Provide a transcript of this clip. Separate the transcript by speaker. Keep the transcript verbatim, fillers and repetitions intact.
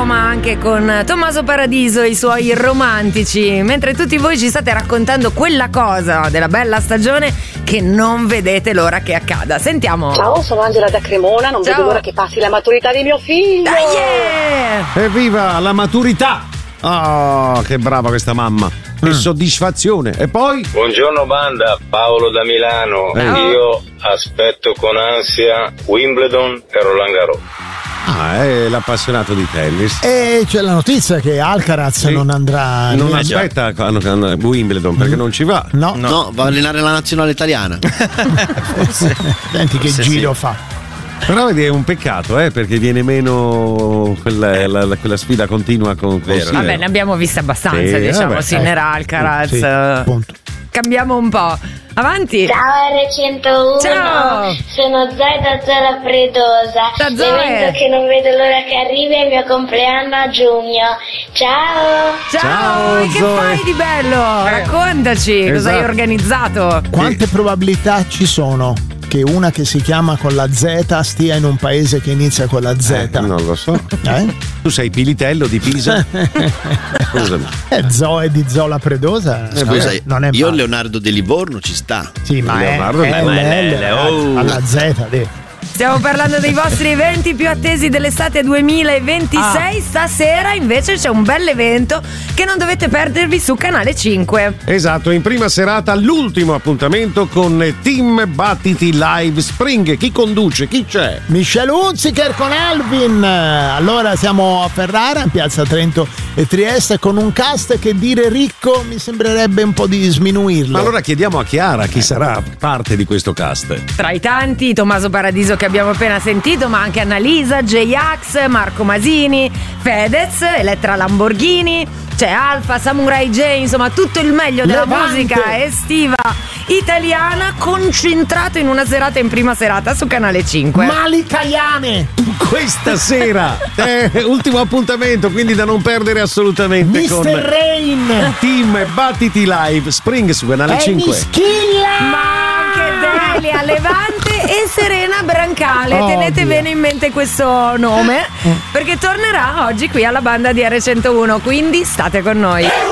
Speaker 1: ma anche con Tommaso Paradiso e i suoi romantici, mentre tutti voi ci state raccontando quella cosa della bella stagione che non vedete l'ora che accada. Sentiamo.
Speaker 2: Ciao, sono Angela da Cremona, non
Speaker 1: Ciao.
Speaker 2: vedo l'ora che passi la maturità di mio figlio.
Speaker 1: Dai, yeah!
Speaker 3: Evviva la maturità! Oh, che brava questa mamma! Che mm. soddisfazione! E poi?
Speaker 4: Buongiorno banda, Paolo da Milano.
Speaker 3: Eh.
Speaker 4: Io aspetto con ansia Wimbledon e Roland Garros.
Speaker 3: Ah, è l'appassionato di tennis.
Speaker 5: E c'è la notizia che Alcaraz sì. non andrà.
Speaker 3: Non
Speaker 5: né...
Speaker 3: aspetta a Wimbledon perché mm. non ci va.
Speaker 5: No.
Speaker 6: no, no, va a allenare la nazionale italiana.
Speaker 5: Forse. Senti che Forse giro sì. fa.
Speaker 3: Però è un peccato, eh, perché viene meno quella, la, la, quella sfida continua con Sinner.
Speaker 1: Vabbè, ne abbiamo viste abbastanza, sì, diciamo, Sinner, Alcaraz.
Speaker 5: Sì, punto.
Speaker 1: Cambiamo un po'. Avanti.
Speaker 7: Ciao erre centouno.
Speaker 1: Ciao.
Speaker 7: Sono Zoe da Zola Predosa.
Speaker 1: Da Zoe.
Speaker 7: L'evento che non vedo l'ora che arrivi è il mio compleanno a giugno. Ciao.
Speaker 1: Ciao.
Speaker 3: Ciao,
Speaker 1: che
Speaker 3: Zoe.
Speaker 1: fai di bello? Raccontaci, esatto. Cosa hai organizzato?
Speaker 5: Quante probabilità ci sono che una che si chiama con la Z stia in un paese che inizia con la Z?
Speaker 3: Eh, non lo so.
Speaker 5: Eh?
Speaker 3: Tu sei Pilitello di Pisa? Scusami.
Speaker 5: Eh, Zoe di Zola Predosa.
Speaker 6: Eh, Scusa,
Speaker 5: non è
Speaker 6: io
Speaker 5: male.
Speaker 6: Leonardo de Livorno ci sta.
Speaker 5: Sì, ma
Speaker 3: Leonardo
Speaker 5: è, è,
Speaker 3: ma
Speaker 5: è
Speaker 6: L,
Speaker 5: L,
Speaker 6: oh.
Speaker 5: alla Z, dì.
Speaker 1: Stiamo parlando dei vostri eventi più attesi dell'estate duemilaventisei. Ah. Stasera invece c'è un bel evento che non dovete perdervi su Canale cinque.
Speaker 3: Esatto, in prima serata l'ultimo appuntamento con Team Battiti Live Spring. Chi conduce? Chi c'è?
Speaker 5: Michele Hunziker con Alvin. Allora siamo a Ferrara, in piazza Trento e Trieste, con un cast che dire ricco mi sembrerebbe un po' di sminuirlo.
Speaker 3: Ma allora chiediamo a Chiara chi sarà parte di questo cast.
Speaker 1: Tra i tanti Tommaso Paradiso che abbiamo appena sentito, ma anche Annalisa, J-Ax, Marco Masini, Fedez, Elettra Lamborghini, c'è Alfa, Samurai J, insomma tutto il meglio della
Speaker 5: Levante.
Speaker 1: musica estiva italiana concentrato in una serata, in prima serata su Canale cinque.
Speaker 5: Malika Yane
Speaker 3: Questa sera eh, ultimo appuntamento, quindi da non perdere assolutamente.
Speaker 5: mister
Speaker 3: Con
Speaker 5: Rain,
Speaker 3: Team Battiti Live Spring su Canale cinque.
Speaker 5: Schilla,
Speaker 1: Ma anche Delia, Levante e Serena Brancale.
Speaker 5: Oh,
Speaker 1: Tenete
Speaker 5: Dio.
Speaker 1: bene in mente questo nome perché tornerà oggi qui alla banda di erre centouno, quindi state con noi.